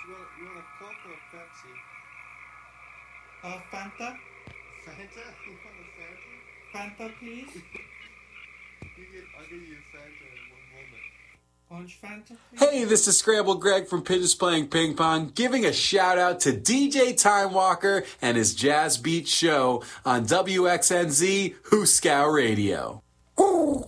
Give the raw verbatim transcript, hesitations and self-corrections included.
You want, you want a Coke or a Pepsi? Uh, Fanta? Fanta? You want a Fanta? Fanta, please. You get, I'll give you a Fanta in one moment. Orange Fanta, please. Hey, this is Scramble Greg from Pigeons Playing Ping Pong, giving a shout out to D J Time Walker and his Jazz Beat show on W X N Z Hooskow Radio.